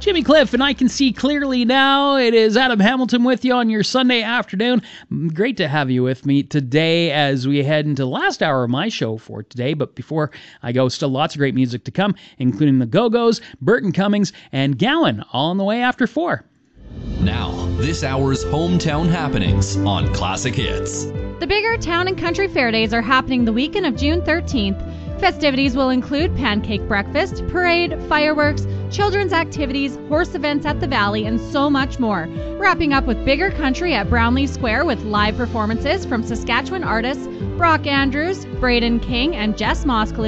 Jimmy Cliff, and I can see clearly now. It is Adam Hamilton with you on your Sunday afternoon. Great to have you with me today as we head into the last hour of my show for today. But before I go, still lots of great music to come, including the Go-Go's, Burton Cummings, and Gowan, all on the way after 4. Now, this hour's hometown happenings on Classic Hits. The bigger town and country fair days are happening the weekend of June 13th. Festivities will include pancake breakfast, parade, fireworks, children's activities, horse events at the Valley, and so much more. Wrapping up with bigger country at Brownlee Square with live performances from Saskatchewan artists Brock Andrews, Braden King, and Jess Moskalew.